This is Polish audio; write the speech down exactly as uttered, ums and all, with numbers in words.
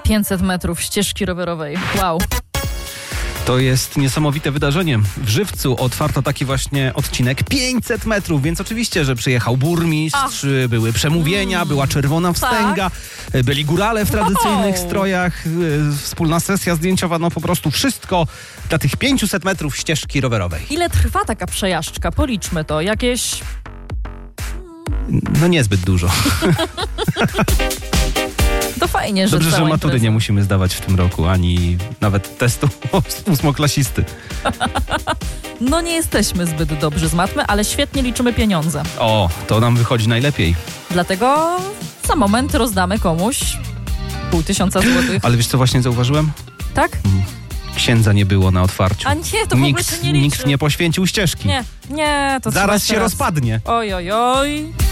pięćset metrów ścieżki rowerowej. Wow. To jest niesamowite wydarzenie. W Żywcu otwarto taki właśnie odcinek pięćset metrów, więc oczywiście, że przyjechał burmistrz, Ach. były przemówienia, mm. była czerwona wstęga, tak. byli górale w tradycyjnych wow. strojach, wspólna sesja zdjęciowa, no po prostu wszystko dla tych pięćset metrów ścieżki rowerowej. Ile trwa taka przejażdżka? Policzmy to. Jakieś... No niezbyt dużo. To fajnie, że Dobrze, że matury impreza. nie musimy zdawać w tym roku, ani nawet testu ósmoklasisty. No nie jesteśmy zbyt dobrzy z matmy, ale świetnie liczymy pieniądze. O, to nam wychodzi najlepiej. Dlatego za moment rozdamy komuś pół tysiąca złotych. Ale wiesz, co właśnie zauważyłem? Tak? Księdza nie było na otwarciu. A nie, to w ogóle się nie liczy. Nikt nie poświęcił ścieżki. Nie, nie, to Zaraz się teraz. rozpadnie. Oj, oj, oj.